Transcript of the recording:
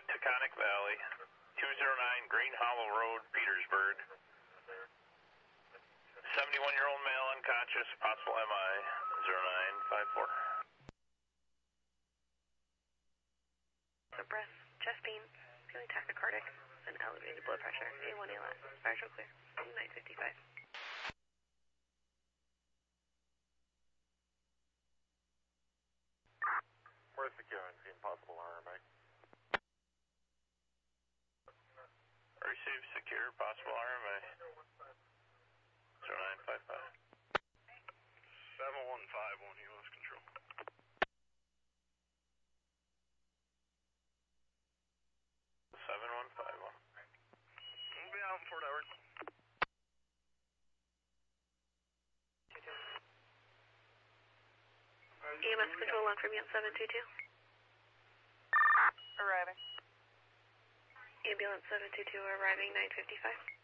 Taconic Valley, 209 Green Hollow Road, Petersburg. 71-year-old male unconscious, possible MI, 0954. The breath, chest pain, feeling tachycardic, and elevated blood pressure, A1ALS, partial clear, 955. Where's the QNC and possible RMA? Received secure, possible RMA, 0955. 7151 U.S. Control. 7151. We'll be out in 4 hours. EMS control on from 722. Arriving. Ambulance 722 arriving 955.